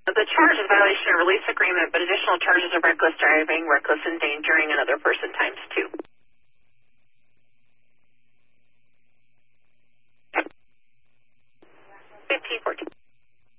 The charge is violation of release agreement, but additional charges of reckless driving, reckless endangering another person times 2. 1514.